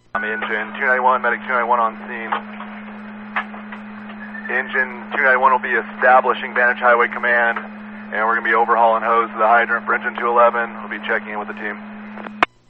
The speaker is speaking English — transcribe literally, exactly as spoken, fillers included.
I'm engine two ninety-one, medic two ninety-one on scene. Engine two ninety-one will be establishing Vantage Highway Command, and we're going to be overhauling hose to the hydrant for engine two eleven. We'll be checking in with the team.